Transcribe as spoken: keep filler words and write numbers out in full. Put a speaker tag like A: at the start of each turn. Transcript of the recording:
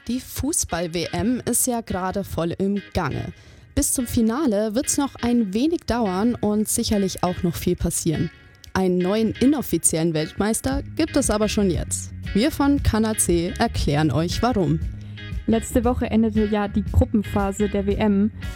A: Die Fußball-W M ist ja gerade voll im Gange. Bis zum Finale wird es noch ein wenig dauern und sicherlich auch noch viel passieren. Einen neuen inoffiziellen Weltmeister gibt es aber schon jetzt. Wir von K N A C erklären euch warum.
B: Letzte Woche endete ja die Gruppenphase der W M